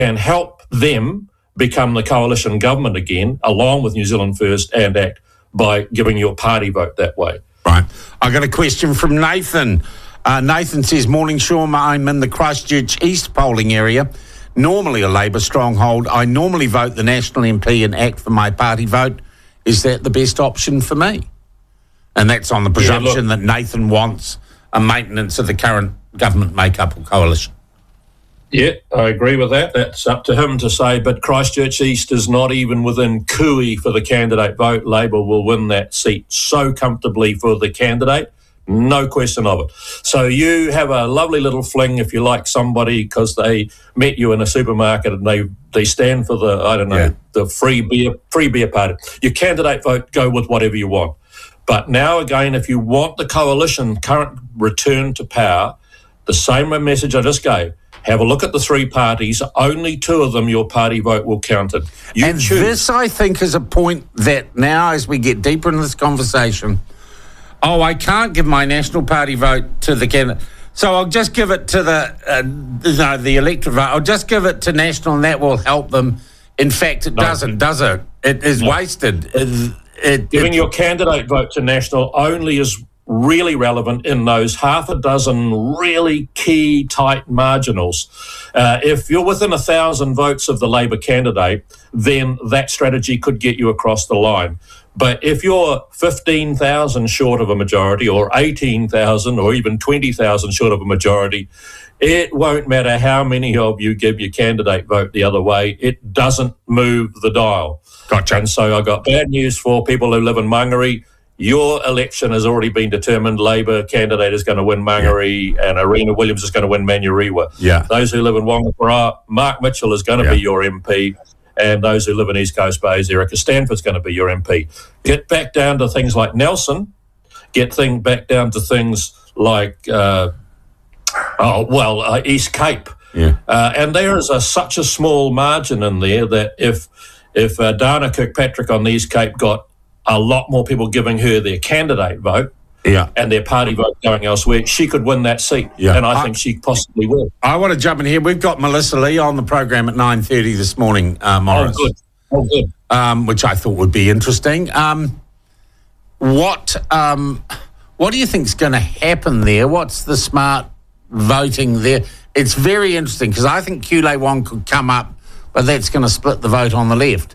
can help them become the coalition government again, along with New Zealand First and ACT, by giving your party vote that way. Right. I got a question from Nathan. Nathan says, "Morning, Sean. I'm in the Christchurch East polling area. Normally a Labour stronghold. I normally vote the National MP and ACT for my party vote. Is that the best option for me?" And that's on the presumption that Nathan wants a maintenance of the current government makeup or coalition. Yeah, I agree with that. That's up to him to say, but Christchurch East is not even within cooey for the candidate vote. Labour will win that seat so comfortably for the candidate, no question of it. So you have a lovely little fling if you like somebody because they met you in a supermarket and they stand for the free beer party. Your candidate vote, go with whatever you want. But now again, if you want the coalition current return to power, the same message I just gave. Have a look at the three parties. Only two of them, your party vote will count it. This, I think, is a point that now, as we get deeper into this conversation, I can't give my National Party vote to the candidate, so I'll just give it to the electorate vote. I'll just give it to National, and that will help them. In fact, it doesn't, does it? It is wasted. Giving your candidate vote to National only is really relevant in those half a dozen really key tight marginals. If you're within 1,000 votes of the Labour candidate, then that strategy could get you across the line. But if you're 15,000 short of a majority or 18,000 or even 20,000 short of a majority, it won't matter how many of you give your candidate vote the other way. It doesn't move the dial. Gotcha. And so I've got bad news for people who live in Mangere. Your election has already been determined. Labour candidate is going to win Mangere and Arena Williams is going to win Manurewa. Yeah. Those who live in Wangapara, Mark Mitchell is going to be your MP. And those who live in East Coast Bays, Erica Stanford's going to be your MP. Get back down to things like Nelson. Back down to things like, East Cape. Yeah. And there is such a small margin in there that if Dana Kirkpatrick on the East Cape got a lot more people giving her their candidate vote and their party vote going elsewhere, she could win that seat. Yeah. And I think she possibly will. I want to jump in here. We've got Melissa Lee on the program at 9:30 this morning, Morris. Oh, good. Which I thought would be interesting. What do you think is going to happen there? What's the smart voting there? It's very interesting because I think Kulei Wong could come up, but that's going to split the vote on the left.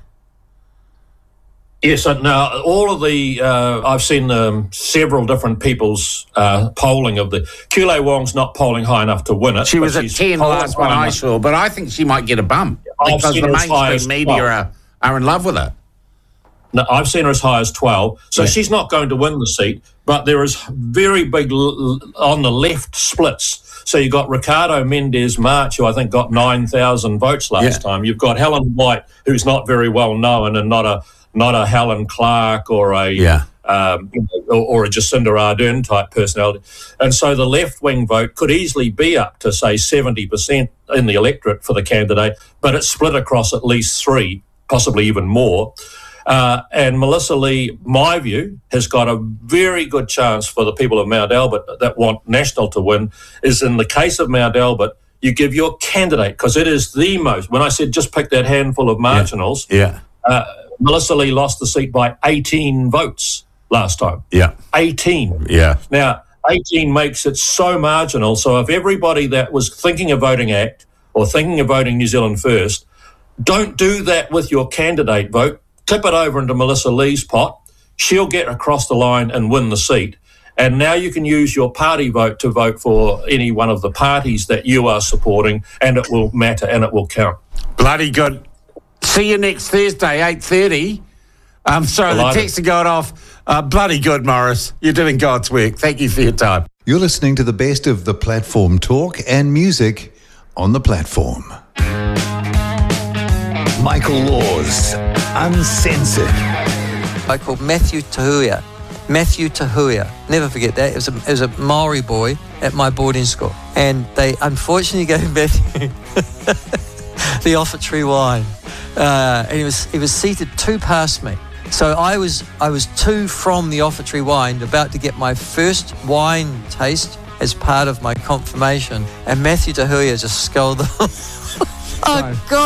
Yes, now all of the I've seen several different people's polling of the Kulei Wong's not polling high enough to win it. She was at 10 last one I saw, but I think she might get a bump because the mainstream media are in love with her. No, I've seen her as high as 12, so she's not going to win the seat. But there is very big on the left splits. So you've got Ricardo Mendes March, who I think got 9,000 votes last time. You've got Helen White, who's not very well known and not a Helen Clark or a Jacinda Ardern type personality. And so the left-wing vote could easily be up to, say, 70% in the electorate for the candidate, but it's split across at least three, possibly even more. And Melissa Lee, my view, has got a very good chance for the people of Mount Albert that want National to win, is in the case of Mount Albert, you give your candidate, because it is the most, when I said just pick that handful of marginals, Melissa Lee lost the seat by 18 votes last time. 18. Now, 18 makes it so marginal. So if everybody that was thinking of voting ACT or thinking of voting New Zealand First, don't do that with your candidate vote. Tip it over into Melissa Lee's pot. She'll get across the line and win the seat. And now you can use your party vote to vote for any one of the parties that you are supporting, and it will matter and it will count. Bloody good. See you next Thursday, 8:30. Sorry, the text had gone off. Bloody good, Morris. You're doing God's work. Thank you for your time. You're listening to the best of the platform talk and music on the platform. Michael Laws, Uncensored. I called Matthew Tahuia. Never forget that. It was a Maori boy at my boarding school. And they unfortunately gave Matthew the offertory wine. And he was seated 2 past me. So I was 2 from the offertory wine, about to get my first wine taste as part of my confirmation. And Matthew Tahuia just sculled them. Oh, God.